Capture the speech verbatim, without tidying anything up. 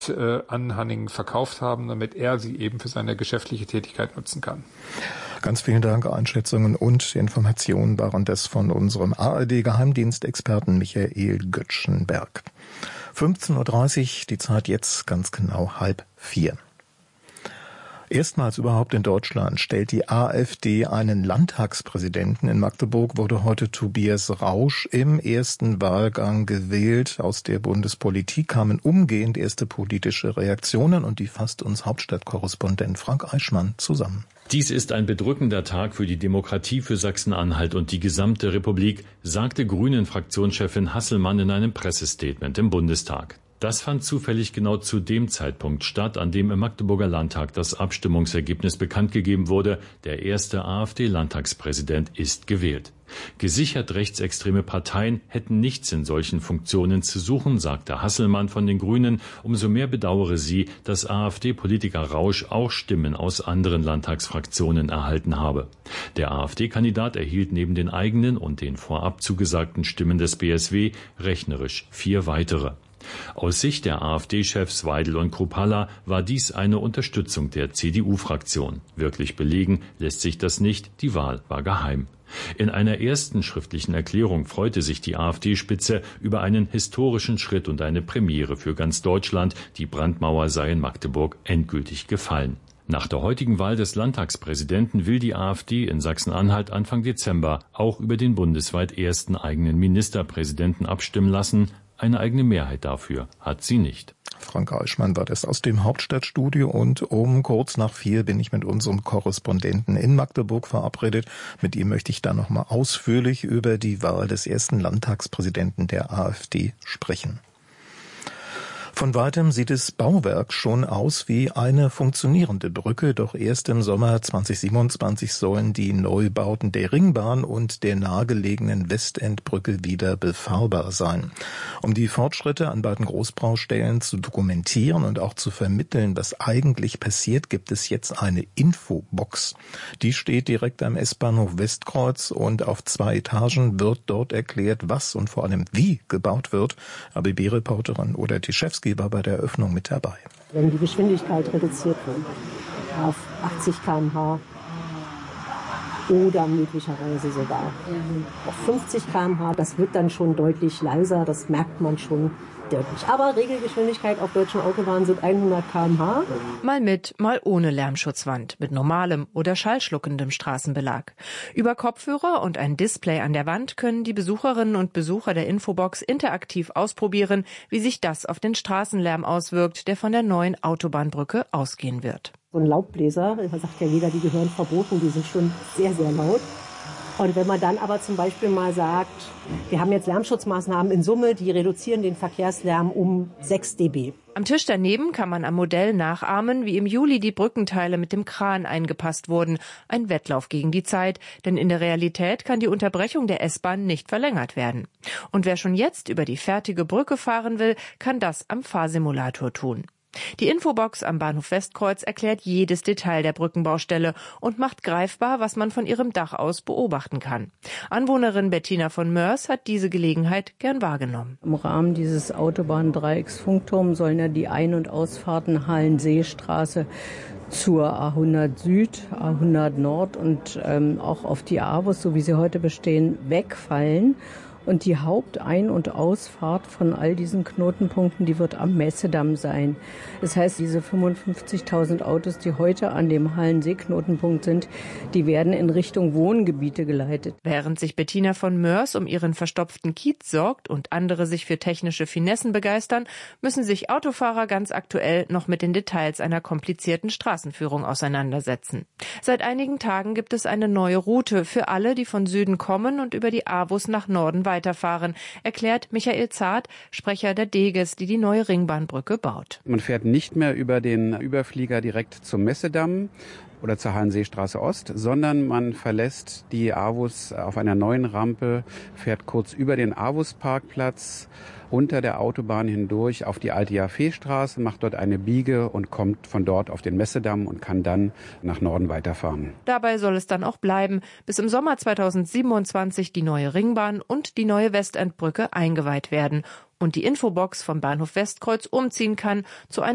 nicht äh, an Hanning verkauft haben, damit er sie eben für seine geschäftliche Tätigkeit nutzen kann. Ganz vielen Dank. Einschätzungen und Informationen waren das von unserem A R D-Geheimdienstexperten Michael Göttschenberg. fünfzehn Uhr dreißig, die Zeit jetzt ganz genau halb vier. Erstmals überhaupt in Deutschland stellt die AfD einen Landtagspräsidenten. In Magdeburg wurde heute Tobias Rausch im ersten Wahlgang gewählt. Aus der Bundespolitik kamen umgehend erste politische Reaktionen und die fasst uns Hauptstadtkorrespondent Frank Eichmann zusammen. Dies ist ein bedrückender Tag für die Demokratie für Sachsen-Anhalt und die gesamte Republik, sagte Grünen-Fraktionschefin Hasselmann in einem Pressestatement im Bundestag. Das fand zufällig genau zu dem Zeitpunkt statt, an dem im Magdeburger Landtag das Abstimmungsergebnis bekannt gegeben wurde. Der erste AfD-Landtagspräsident ist gewählt. Gesichert rechtsextreme Parteien hätten nichts in solchen Funktionen zu suchen, sagte Hasselmann von den Grünen. Umso mehr bedauere sie, dass AfD-Politiker Rausch auch Stimmen aus anderen Landtagsfraktionen erhalten habe. Der AfD-Kandidat erhielt neben den eigenen und den vorab zugesagten Stimmen des B S W rechnerisch vier weitere. Aus Sicht der AfD-Chefs Weidel und Kruppalla war dies eine Unterstützung der C D U-Fraktion. Wirklich belegen lässt sich das nicht, die Wahl war geheim. In einer ersten schriftlichen Erklärung freute sich die AfD-Spitze über einen historischen Schritt und eine Premiere für ganz Deutschland. Die Brandmauer sei in Magdeburg endgültig gefallen. Nach der heutigen Wahl des Landtagspräsidenten will die AfD in Sachsen-Anhalt Anfang Dezember auch über den bundesweit ersten eigenen Ministerpräsidenten abstimmen lassen. Eine eigene Mehrheit dafür hat sie nicht. Frank Eichmann war das aus dem Hauptstadtstudio und um kurz nach vier bin ich mit unserem Korrespondenten in Magdeburg verabredet. Mit ihm möchte ich dann nochmal ausführlich über die Wahl des ersten Landtagspräsidenten der AfD sprechen. Von weitem sieht das Bauwerk schon aus wie eine funktionierende Brücke, doch erst im Sommer zweitausendsiebenundzwanzig sollen die Neubauten der Ringbahn und der nahegelegenen Westendbrücke wieder befahrbar sein. Um die Fortschritte an beiden Großbaustellen zu dokumentieren und auch zu vermitteln, was eigentlich passiert, gibt es jetzt eine Infobox. Die steht direkt am S-Bahnhof Westkreuz und auf zwei Etagen wird dort erklärt, was und vor allem wie gebaut wird. A B B-Reporterin Oda Tischewski war bei der Eröffnung mit dabei. Wenn die Geschwindigkeit reduziert wird auf achtzig Kilometer pro Stunde oder möglicherweise sogar auf fünfzig Kilometer pro Stunde, das wird dann schon deutlich leiser, das merkt man schon deutlich. Aber Regelgeschwindigkeit auf deutschen Autobahnen sind hundert Kilometer pro Stunde. Mal mit, mal ohne Lärmschutzwand, mit normalem oder schallschluckendem Straßenbelag. Über Kopfhörer und ein Display an der Wand können die Besucherinnen und Besucher der Infobox interaktiv ausprobieren, wie sich das auf den Straßenlärm auswirkt, der von der neuen Autobahnbrücke ausgehen wird. So ein Laubbläser, da sagt ja jeder, die gehören verboten, die sind schon sehr, sehr laut. Und wenn man dann aber zum Beispiel mal sagt, wir haben jetzt Lärmschutzmaßnahmen in Summe, die reduzieren den Verkehrslärm um sechs Dezibel. Am Tisch daneben kann man am Modell nachahmen, wie im Juli die Brückenteile mit dem Kran eingepasst wurden. Ein Wettlauf gegen die Zeit, denn in der Realität kann die Unterbrechung der S-Bahn nicht verlängert werden. Und wer schon jetzt über die fertige Brücke fahren will, kann das am Fahrsimulator tun. Die Infobox am Bahnhof Westkreuz erklärt jedes Detail der Brückenbaustelle und macht greifbar, was man von ihrem Dach aus beobachten kann. Anwohnerin Bettina von Mörs hat diese Gelegenheit gern wahrgenommen. Im Rahmen dieses Autobahndreiecksfunkturms sollen ja die Ein- und Ausfahrten Hallenseestraße zur A hundert Süd, A hundert Nord und ähm, auch auf die AWUS, so wie sie heute bestehen, wegfallen. Und die Hauptein- und Ausfahrt von all diesen Knotenpunkten, die wird am Messedamm sein. Das heißt, diese fünfundfünfzigtausend Autos, die heute an dem Hallensee-Knotenpunkt sind, die werden in Richtung Wohngebiete geleitet. Während sich Bettina von Mörs um ihren verstopften Kiez sorgt und andere sich für technische Finessen begeistern, müssen sich Autofahrer ganz aktuell noch mit den Details einer komplizierten Straßenführung auseinandersetzen. Seit einigen Tagen gibt es eine neue Route für alle, die von Süden kommen und über die AWUS nach Norden weiterfahren. weiterfahren, erklärt Michael Zart, Sprecher der Deges, die die neue Ringbahnbrücke baut. Man fährt nicht mehr über den Überflieger direkt zum Messedamm oder zur Hallenseestraße Ost, sondern man verlässt die AWUS auf einer neuen Rampe, fährt kurz über den AWUS-Parkplatz unter der Autobahn hindurch auf die alte Jaffe-Straße, macht dort eine Biege und kommt von dort auf den Messedamm und kann dann nach Norden weiterfahren. Dabei soll es dann auch bleiben, bis im Sommer zweitausendsiebenundzwanzig die neue Ringbahn und die neue Westendbrücke eingeweiht werden und die Infobox vom Bahnhof Westkreuz umziehen kann zu einer